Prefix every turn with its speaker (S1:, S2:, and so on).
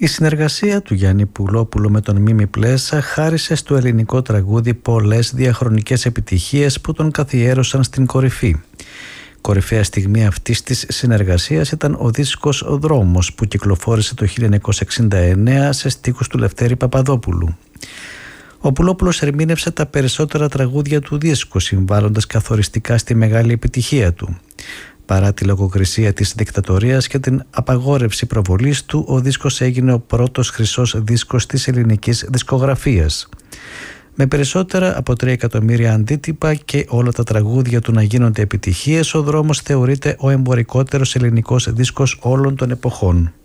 S1: Η συνεργασία του Γιάννη Πουλόπουλου με τον Μίμη Πλέσα χάρισε στο ελληνικό τραγούδι πολλές διαχρονικές επιτυχίες που τον καθιέρωσαν στην κορυφή. Κορυφαία στιγμή αυτής της συνεργασίας ήταν ο δίσκος «Ο Δρόμος» που κυκλοφόρησε το 1969 σε στίχους του Λευτέρη Παπαδόπουλου. Ο Πουλόπουλος ερμήνευσε τα περισσότερα τραγούδια του δίσκου, συμβάλλοντας καθοριστικά στη μεγάλη επιτυχία του. Παρά τη λογοκρισία της δικτατορίας και την απαγόρευση προβολής του, ο δίσκος έγινε ο πρώτος χρυσός δίσκος της ελληνικής δισκογραφίας. Με περισσότερα από 3 εκατομμύρια αντίτυπα και όλα τα τραγούδια του να γίνονται επιτυχίες, ο Δρόμος θεωρείται ο εμπορικότερος ελληνικός δίσκος όλων των εποχών.